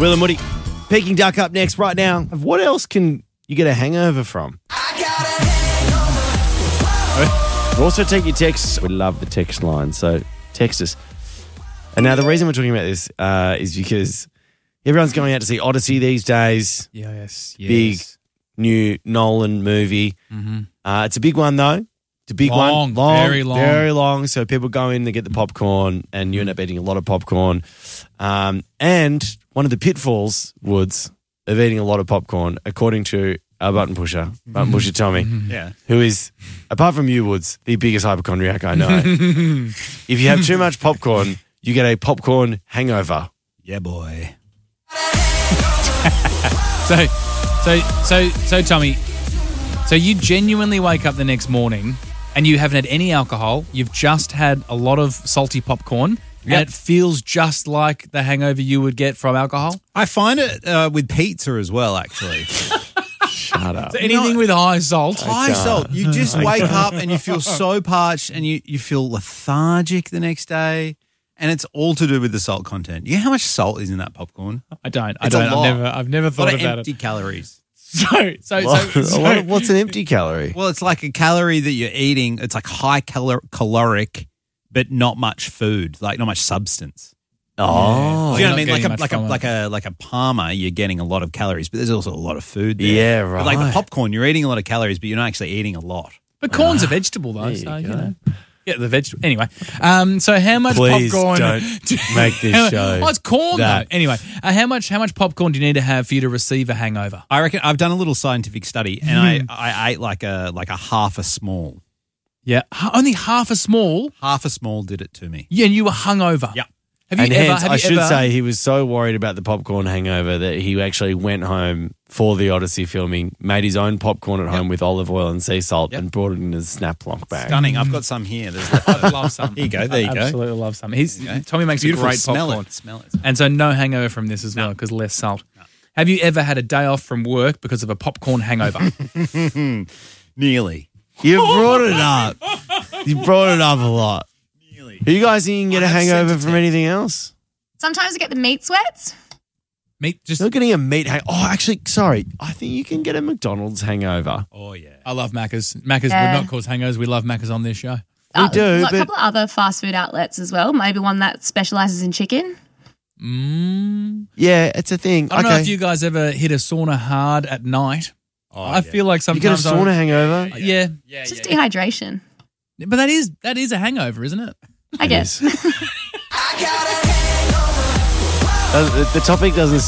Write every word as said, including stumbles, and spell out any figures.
Will and Woody. Peking Duck up next right now. What else can you get a hangover from? Also take your texts. We love the text line, so text us. And now the reason we're talking about this uh, is because everyone's going out to see Odyssey these days. Yes, yes. Big new Nolan movie. Mm-hmm. Uh, it's a big one though. It's a big long, one. Long, very long. Very long. So people go in, they get the popcorn, and you end up eating a lot of popcorn. Um, and one of the pitfalls, Woods, of eating a lot of popcorn, according to our button pusher, button pusher Tommy, Yeah. who is, apart from you, Woods, the biggest hypochondriac I know. If you have too much popcorn, you get a popcorn hangover. Yeah, boy. So, so, so, so, Tommy, so you genuinely wake up the next morning and you haven't had any alcohol. You've just had a lot of salty popcorn, Yep. and it feels just like the hangover you would get from alcohol. I find it uh, with pizza as well, actually. Shut up. So anything No. with high salt. High can't. salt. You just wake up and you feel so parched and you, you feel lethargic the next day. And it's all to do with the salt content. You know how much salt is in that popcorn? I don't. I It's a don't. I've lot. never. I've never A thought lot of about empty it. calories. So, so, so, What- so, what- what's an empty calorie? Well, it's like a calorie that you're eating. It's like high calor- caloric, but not much food, like not much substance. Oh. Do you know not what I mean? Like getting a much like a from it. like a like a Parma, you're getting a lot of calories, but there's also a lot of food there. Yeah, But like the right. popcorn, you're eating a lot of calories, but you're not actually eating a lot. but corn's a vegetable, though. There So you you go. know. Yeah, the vegetable. Anyway, um, so how much Please popcorn? don't make this show Oh, it's corn that. though. Anyway, uh, how much how much popcorn do you need to have for you to receive a hangover? I reckon I've done a little scientific study, and I, I ate like a like a half a small. Yeah, H- only half a small. Half a small did it to me. Yeah, and you were hungover. Yeah. Have you And ever? hence, have I you should ever, say he was so worried about the popcorn hangover that he actually went home for the Odyssey filming, made his own popcorn at home with olive oil and sea salt, Yep. and brought it in a snap lock bag. Stunning. I've got some here. There's I love some. Here you go. There you I go. Absolutely love some. He's Okay. Tommy makes Beautiful. a great Smell popcorn, it. Smell it. and so no hangover from this as well because less salt. Have you ever had a day off from work because of a popcorn hangover? Nearly. You brought it up. You brought it up a lot. Nearly. You guys think you can get I a have hangover sent it from to- anything else? Sometimes I get the meat sweats. Meat, just You're getting a meat hang. Oh, actually, sorry. I think you can get a McDonald's hangover. Oh yeah. I love Macca's. Macca's Yeah. would not cause hangovers. We love Macca's on this show. We do, like but- a couple of other fast food outlets as well. Maybe one that specialises in chicken. Mm. Yeah, it's a thing. I don't okay. know if you guys ever hit a sauna hard at night. Oh, I yeah. feel like You get a sometimes sauna I'm- hangover. Yeah, Yeah, Just yeah. dehydration, but that is that is a hangover, isn't it? I It guess. is. Uh, the- the topic doesn't